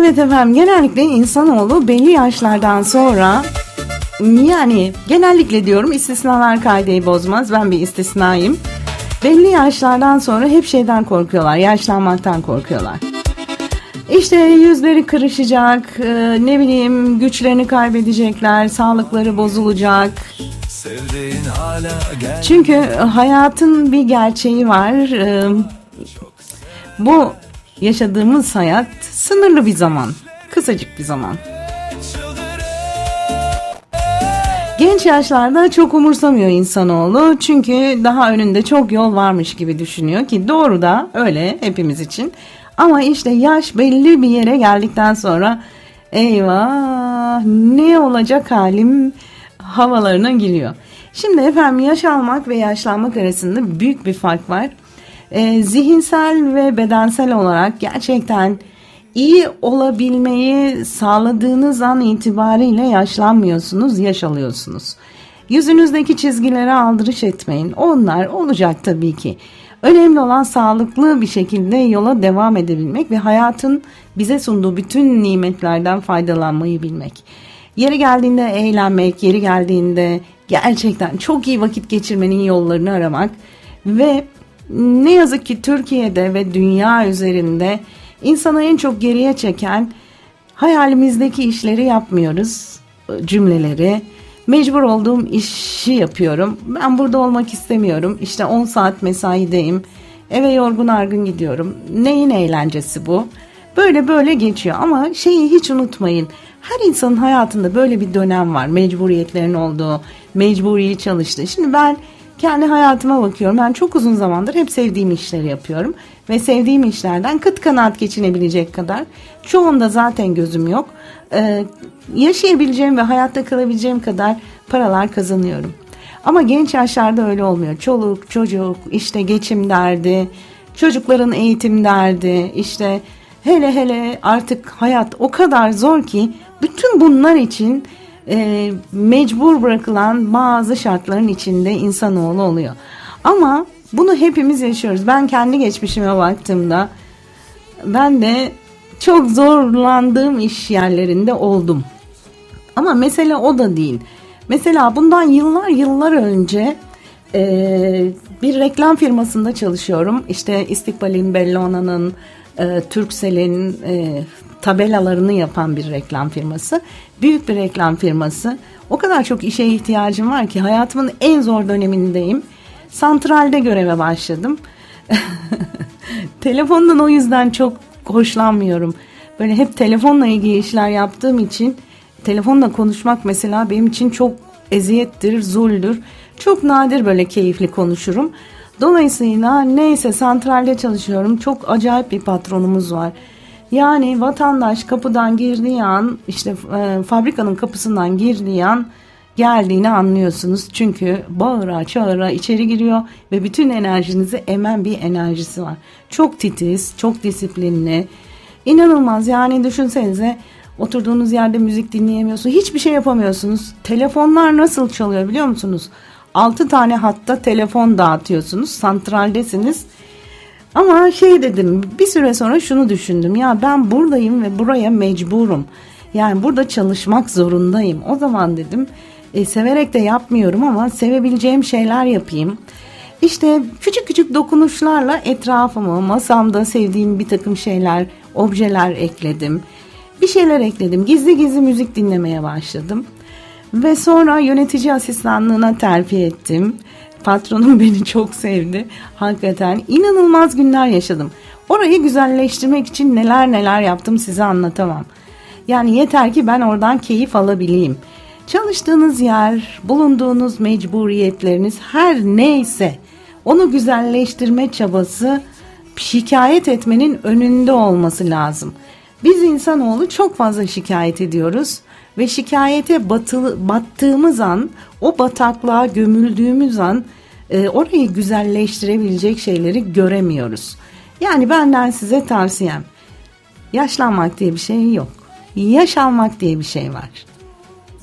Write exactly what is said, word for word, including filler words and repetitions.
Evet efendim, genellikle insanoğlu belli yaşlardan sonra, yani genellikle diyorum, istisnalar kaideyi bozmaz, ben bir istisnayım. Belli yaşlardan sonra hep şeyden korkuyorlar, yaşlanmaktan korkuyorlar. İşte yüzleri kırışacak, ne bileyim güçlerini kaybedecekler, sağlıkları bozulacak. Çünkü hayatın bir gerçeği var. Bu yaşadığımız hayat sınırlı bir zaman, kısacık bir zaman. Genç yaşlarda çok umursamıyor insanoğlu, çünkü daha önünde çok yol varmış gibi düşünüyor ki doğru da öyle hepimiz için. Ama işte yaş belli bir yere geldikten sonra eyvah ne olacak halim havalarına giriyor. Şimdi efendim, yaş almak ve yaşlanmak arasında büyük bir fark var. Ee, zihinsel ve bedensel olarak gerçekten iyi olabilmeyi sağladığınız an itibariyle yaşlanmıyorsunuz, yaş alıyorsunuz. Yüzünüzdeki çizgilere aldırış etmeyin. Onlar olacak tabii ki. Önemli olan sağlıklı bir şekilde yola devam edebilmek ve hayatın bize sunduğu bütün nimetlerden faydalanmayı bilmek. Yeri geldiğinde eğlenmek, yeri geldiğinde gerçekten çok iyi vakit geçirmenin yollarını aramak ve ne yazık ki Türkiye'de ve dünya üzerinde insanı en çok geriye çeken hayalimizdeki işleri yapmıyoruz cümleleri. Mecbur olduğum işi yapıyorum. Ben burada olmak istemiyorum. İşte on saat mesaideyim. Eve yorgun argın gidiyorum. Neyin eğlencesi bu? Böyle böyle geçiyor ama şeyi hiç unutmayın. Her insanın hayatında böyle bir dönem var. Mecburiyetlerin olduğu, mecburi çalıştığı. Şimdi ben kendi hayatıma bakıyorum. Ben çok uzun zamandır hep sevdiğim işleri yapıyorum. Ve sevdiğim işlerden kıt kanaat geçinebilecek kadar. Çoğunda zaten gözüm yok. Ee, yaşayabileceğim ve hayatta kalabileceğim kadar paralar kazanıyorum. Ama genç yaşlarda öyle olmuyor. Çoluk, çocuk, işte geçim derdi, çocukların eğitim derdi, işte hele hele artık hayat o kadar zor ki bütün bunlar için e, mecbur bırakılan bazı şartların içinde insanoğlu oluyor. Ama bunu hepimiz yaşıyoruz. Ben kendi geçmişime baktığımda ben de çok zorlandığım iş yerlerinde oldum. Ama mesele o da değil. Mesela bundan yıllar yıllar önce e, bir reklam firmasında çalışıyorum. İşte İstikbal'in, Bellona'nın, e, Turkcell'in e, tabelalarını yapan bir reklam firması. Büyük bir reklam firması. O kadar çok işe ihtiyacım var ki hayatımın en zor dönemindeyim. Santralde göreve başladım. Telefondan o yüzden çok hoşlanmıyorum. Böyle hep telefonla ilgili işler yaptığım için telefonla konuşmak mesela benim için çok eziyettir, zuldür. Çok nadir böyle keyifli konuşurum. Dolayısıyla neyse santralde çalışıyorum. Çok acayip bir patronumuz var. Yani vatandaş kapıdan girdiği an, işte e, fabrikanın kapısından girdiği an geldiğini anlıyorsunuz. Çünkü bağıra çağıra içeri giriyor ve bütün enerjinizi emen bir enerjisi var. Çok titiz, çok disiplinli. İnanılmaz, yani düşünsenize, oturduğunuz yerde müzik dinleyemiyorsunuz. Hiçbir şey yapamıyorsunuz. Telefonlar nasıl çalıyor biliyor musunuz? altı tane hatta telefon dağıtıyorsunuz. Santraldesiniz. Ama şey dedim, bir süre sonra şunu düşündüm. Ya ben buradayım ve buraya mecburum. Yani burada çalışmak zorundayım. O zaman dedim e, severek de yapmıyorum ama sevebileceğim şeyler yapayım. İşte küçük küçük dokunuşlarla etrafımı, masamda sevdiğim bir takım şeyler, objeler ekledim. Bir şeyler ekledim. Gizli gizli müzik dinlemeye başladım. Ve sonra yönetici asistanlığına terfi ettim. Patronum beni çok sevdi. Hakikaten inanılmaz günler yaşadım. Orayı güzelleştirmek için neler neler yaptım size anlatamam. Yani yeter ki ben oradan keyif alabileyim. Çalıştığınız yer, bulunduğunuz mecburiyetleriniz her neyse onu güzelleştirme çabası şikayet etmenin önünde olması lazım. Biz insanoğlu çok fazla şikayet ediyoruz ve şikayete batı, battığımız an, o bataklığa gömüldüğümüz an e, orayı güzelleştirebilecek şeyleri göremiyoruz. Yani benden size tavsiyem, yaşlanmak diye bir şey yok. Yaş almak diye bir şey var.